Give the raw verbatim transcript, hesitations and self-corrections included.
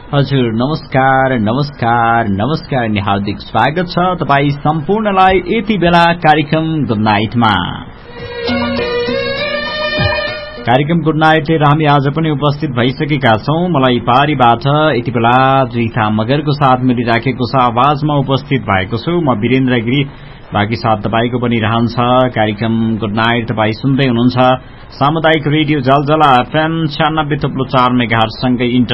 हजुर नमस्कार नमस्कार नमस्कार अनि हार्दिक स्वागत छ तपाई सम्पूर्णलाई यति बेला कार्यक्रम गुड नाइटमा। कार्यक्रम गुड नाइट लिएर हामी आज पनि उपस्थित भइसकेका छौं। मलाई पारीबाट यति बेला जुइथा मगरको साथ मिलिराखेको छ। आवाजमा उपस्थित भएको छु म वीरेन्द्र गिरी। बाँकी साथ तपाईको पनि रहन्छ। कार्यक्रम गुड नाइट तपाई सुन्दै हुनुहुन्छ सामुदायिक रेडियो जलजला एफएम छयानब्बे थुप्लो चार मेगाहर्ज सँगै